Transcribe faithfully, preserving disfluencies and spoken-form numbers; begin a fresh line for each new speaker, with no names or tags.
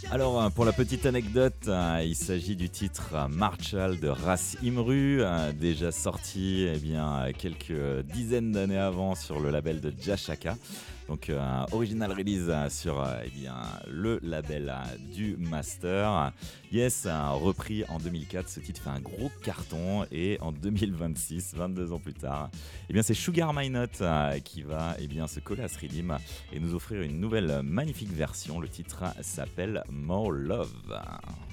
Alors, euh, pour la petite anecdote, euh, il s'agit du titre euh, Marshall de Ras Imru, euh, déjà sorti eh bien, euh, quelques dizaines d'années avant sur le label de Jashaka. Donc, euh, original release euh, sur euh, eh bien, le label euh, du Master. Yes, euh, repris en deux mille quatre, ce titre fait un gros carton et en deux mille vingt-six, vingt-deux ans plus tard, eh bien, c'est Sugar My Note euh, qui va eh bien, se coller à ce rythme et nous offrir une nouvelle magnifique version. Le titre s'appelle More Love.